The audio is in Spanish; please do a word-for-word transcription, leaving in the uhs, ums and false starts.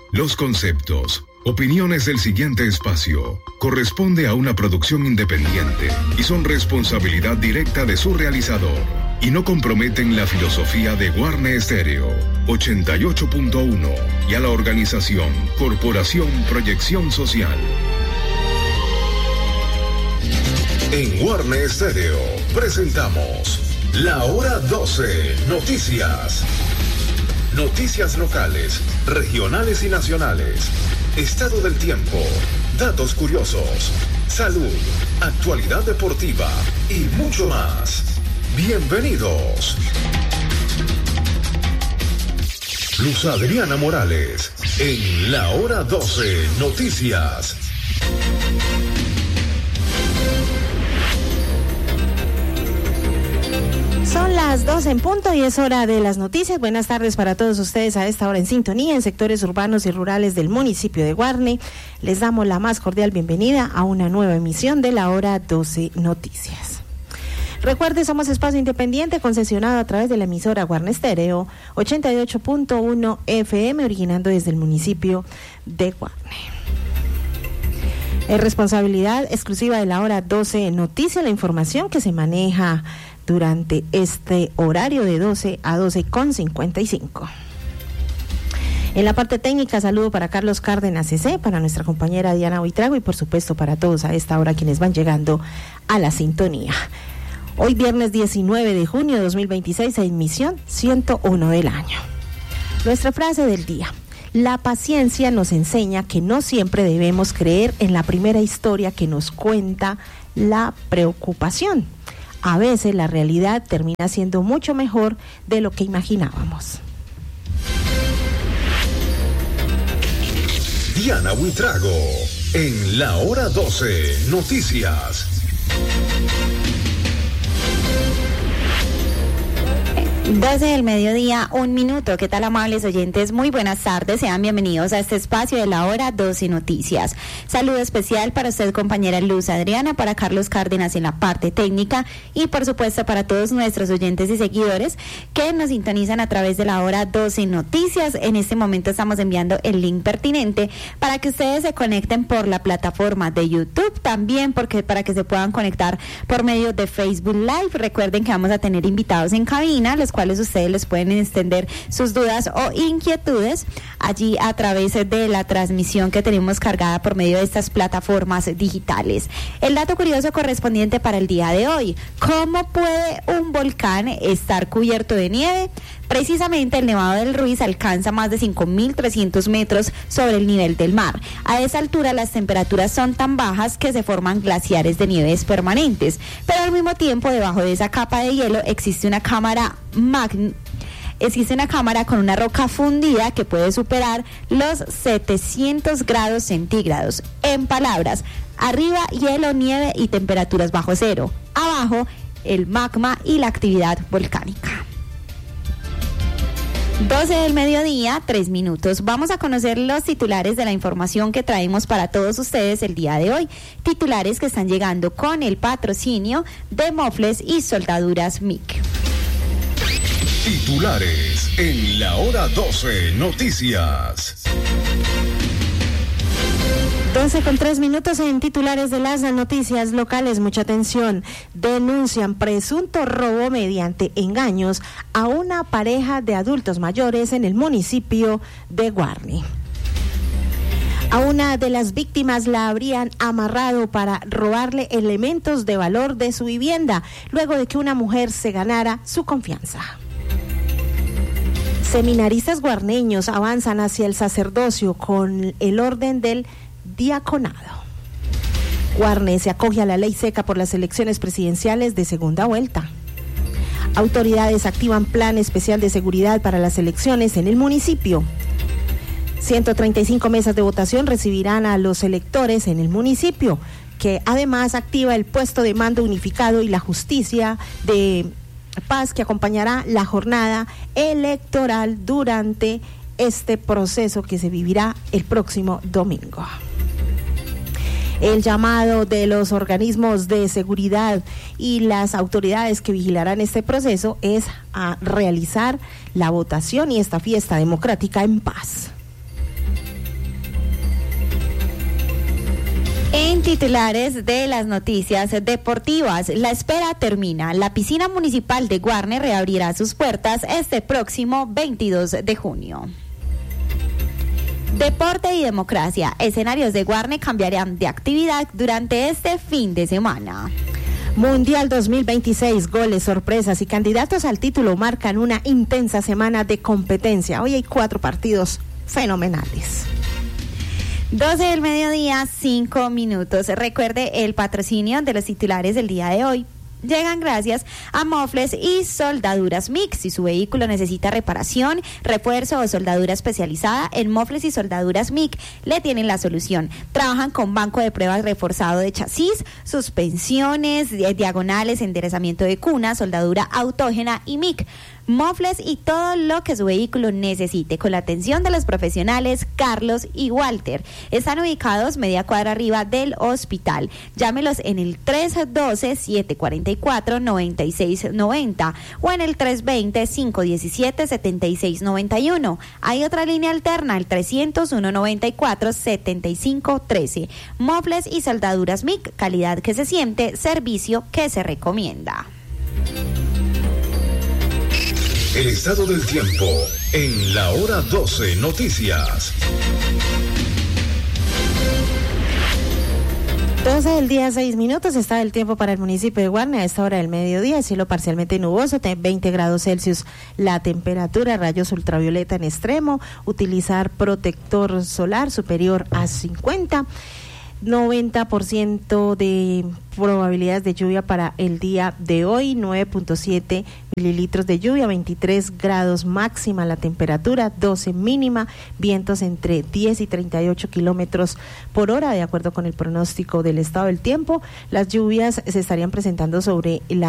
Los conceptos, opiniones del siguiente espacio corresponde a una producción independiente y son responsabilidad directa de su realizador y no comprometen la filosofía de Warner Stereo ochenta y ocho punto uno y a la organización Corporación Proyección Social. En Warner Stereo presentamos La Hora doce Noticias. Noticias locales, regionales y nacionales. Estado del tiempo, datos curiosos, salud, actualidad deportiva y mucho más. Bienvenidos. Luz Adriana Morales en La Hora doce Noticias. Son las doce en punto y es hora de las noticias. Buenas tardes para todos ustedes a esta hora en sintonía en sectores urbanos y rurales del municipio de Guarne. Les damos la más cordial bienvenida a una nueva emisión de La Hora doce Noticias. Recuerde, somos espacio independiente concesionado a través de la emisora Warner Stereo ochenta y ocho punto uno F M, originando desde el municipio de Guarne. Es responsabilidad exclusiva de La Hora doce Noticias la información que se maneja durante este horario de doce a doce con cincuenta y cinco. En la parte técnica, saludo para Carlos Cárdenas C C, para nuestra compañera Diana Buitrago y por supuesto para todos a esta hora quienes van llegando a la sintonía. Hoy viernes diecinueve de junio de dos mil veintiséis, a emisión ciento uno del año. Nuestra frase del día: la paciencia nos enseña que no siempre debemos creer en la primera historia que nos cuenta la preocupación. A veces la realidad termina siendo mucho mejor de lo que imaginábamos. Diana Buitrago en La Hora doce Noticias. doce del mediodía, un minuto. ¿Qué tal, amables oyentes? Muy buenas tardes, sean bienvenidos a este espacio de La Hora doce Noticias. Saludo especial para usted, compañera Luz Adriana, para Carlos Cárdenas en la parte técnica y por supuesto para todos nuestros oyentes y seguidores que nos sintonizan a través de La Hora doce Noticias. En este momento estamos enviando el link pertinente para que ustedes se conecten por la plataforma de YouTube, también porque para que se puedan conectar por medio de Facebook Live. Recuerden que vamos a tener invitados en cabina, los cuales ustedes les pueden extender sus dudas o inquietudes allí a través de la transmisión que tenemos cargada por medio de estas plataformas digitales. El dato curioso correspondiente para el día de hoy: ¿cómo puede un volcán estar cubierto de nieve? Precisamente el Nevado del Ruiz alcanza más de cinco mil trescientos metros sobre el nivel del mar. A esa altura las temperaturas son tan bajas que se forman glaciares de nieves permanentes, pero al mismo tiempo debajo de esa capa de hielo existe una cámara magn- existe una cámara con una roca fundida que puede superar los setecientos grados centígrados. En palabras, arriba hielo, nieve y temperaturas bajo cero. Abajo el magma y la actividad volcánica. doce del mediodía, tres minutos. Vamos a conocer los titulares de la información que traemos para todos ustedes el día de hoy. Titulares que están llegando con el patrocinio de Mofles y Soldaduras M I C. Titulares en La Hora doce Noticias. doce con tres minutos en titulares de las noticias locales. Mucha atención. Denuncian presunto robo mediante engaños a una pareja de adultos mayores en el municipio de Guarne. A una de las víctimas la habrían amarrado para robarle elementos de valor de su vivienda, luego de que una mujer se ganara su confianza. Seminaristas guarneños avanzan hacia el sacerdocio con el orden del diaconado. Guarne se acoge a la ley seca por las elecciones presidenciales de segunda vuelta. Autoridades activan plan especial de seguridad para las elecciones en el municipio. ciento treinta y cinco mesas de votación recibirán a los electores en el municipio, que además activa el puesto de mando unificado y la justicia de paz que acompañará la jornada electoral durante este proceso que se vivirá el próximo domingo. El llamado de los organismos de seguridad y las autoridades que vigilarán este proceso es a realizar la votación y esta fiesta democrática en paz. En titulares de las noticias deportivas, la espera termina. La piscina municipal de Guarne reabrirá sus puertas este próximo veintidós de junio. Deporte y democracia. Escenarios de Guarne cambiarán de actividad durante este fin de semana. Mundial dos mil veintiséis, goles, sorpresas y candidatos al título marcan una intensa semana de competencia. Hoy hay cuatro partidos fenomenales. doce del mediodía, cinco minutos. Recuerde el patrocinio de los titulares del día de hoy. Llegan gracias a Mofles y Soldaduras Mix. Si su vehículo necesita reparación, refuerzo o soldadura especializada, en Mofles y Soldaduras Mix le tienen la solución. Trabajan con banco de pruebas reforzado de chasis, suspensiones, diagonales, enderezamiento de cuna, soldadura autógena y M I C. Mofles y todo lo que su vehículo necesite, con la atención de los profesionales Carlos y Walter. Están ubicados media cuadra arriba del hospital. Llámelos en el tres uno dos, siete cuatro cuatro, nueve seis nueve cero o en el tres dos cero, cinco uno siete, siete seis nueve uno. Hay otra línea alterna, el trescientos, uno noventa y cuatro, setenta y cinco trece. Mofles y Soldaduras M I C, calidad que se siente, servicio que se recomienda. El estado del tiempo en la hora doce noticias. doce del día, seis minutos, está el tiempo para el municipio de Guarne a esta hora del mediodía, cielo parcialmente nuboso, veinte grados Celsius la temperatura, rayos ultravioleta en extremo, utilizar protector solar superior a cincuenta, noventa por ciento de probabilidades de lluvia para el día de hoy, nueve punto siete mililitros de lluvia, veintitrés grados máxima la temperatura, doce mínima, vientos entre diez y treinta y ocho kilómetros por hora, de acuerdo con el pronóstico del estado del tiempo. Las lluvias se estarían presentando sobre la